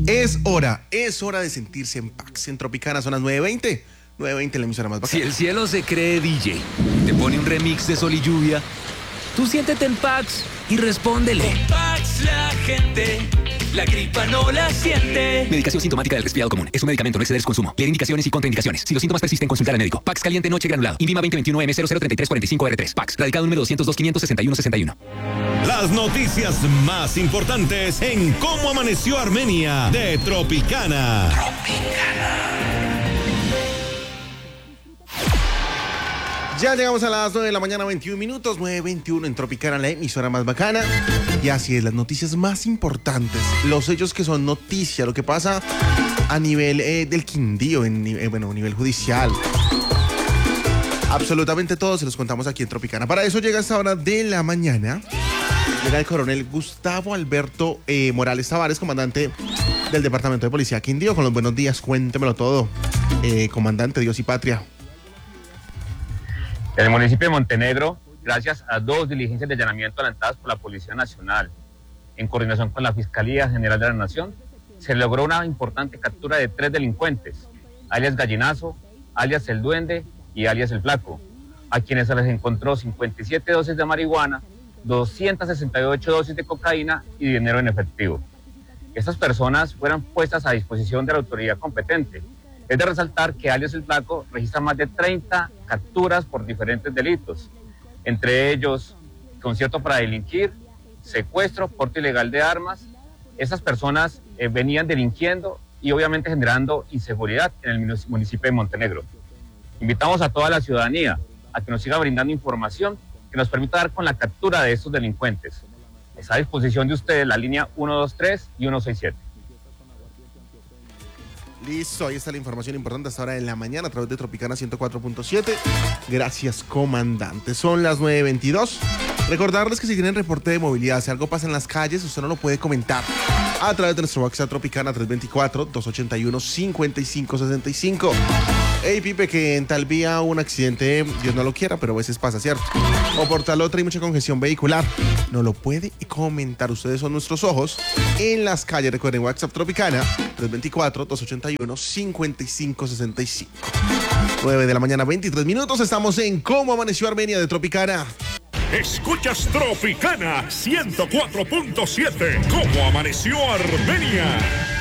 Es hora de sentirse en Pax. En Tropicana son las 9:20. 9:20 la emisora más bacana. Si el cielo se cree DJ y te pone un remix de Sol y Lluvia, tú siéntete en Pax y respóndele. Con Pax la gente, la gripa no la siente. Medicación sintomática del resfriado común. Es un medicamento, no exceder su consumo. Leer indicaciones y contraindicaciones. Si los síntomas persisten, consultar al médico. Pax caliente noche granulado. Invima 2021M003345R3. Pax. Radicado número 202-561-61. Las noticias más importantes en Cómo Amaneció Armenia de Tropicana. Ya llegamos a las 9 de la mañana, 21 minutos, 9:21 en Tropicana, la emisora más bacana. Y así es, las noticias más importantes, los hechos que son noticia, lo que pasa a nivel del Quindío, a nivel judicial. Absolutamente todo se los contamos aquí en Tropicana. Para eso llega a esta hora de la mañana, llega el coronel Gustavo Alberto Morales Tavares, comandante del Departamento de Policía Quindío. Con los buenos días, cuéntemelo todo, comandante, Dios y patria. En el municipio de Montenegro, gracias a 2 diligencias de allanamiento adelantadas por la Policía Nacional, en coordinación con la Fiscalía General de la Nación, se logró una importante captura de 3 delincuentes, alias Gallinazo, alias El Duende y alias El Flaco, a quienes se les encontró 57 dosis de marihuana, 268 dosis de cocaína y dinero en efectivo. Estas personas fueron puestas a disposición de la autoridad competente. Es de resaltar que alias El Flaco registra más de 30 capturas por diferentes delitos, entre ellos concierto para delinquir, secuestro, porte ilegal de armas. Estas personas venían delinquiendo y obviamente generando inseguridad en el municipio de Montenegro. Invitamos a toda la ciudadanía a que nos siga brindando información que nos permita dar con la captura de estos delincuentes. Está a disposición de ustedes la línea 123 y 167. Listo, ahí está la información importante hasta ahora en la mañana a través de Tropicana 104.7. Gracias, comandante. Son las 9:22. Recordarles que si tienen reporte de movilidad, si algo pasa en las calles, usted no lo puede comentar a través de nuestro WhatsApp Tropicana 324-281-5565. Hey, Pipe, que en tal vía hubo un accidente, Dios no lo quiera, pero a veces pasa, ¿cierto? O por tal otra hay mucha congestión vehicular. No lo puede comentar. Ustedes son nuestros ojos en las calles. Recuerden, WhatsApp Tropicana 324-281-5565. 9 de la mañana, 23 minutos. Estamos en Cómo Amaneció Armenia de Tropicana. Escuchas Tropicana 104.7. ¿Cómo amaneció Armenia?